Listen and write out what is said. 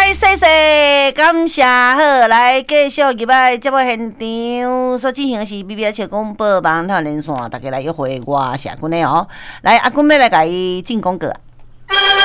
来，谢谢，感谢好，来继续入来节目现场所进行的是 BBS 笑广播网台连线，大家来约会我社君的哦。来，阿君要来甲伊进广告。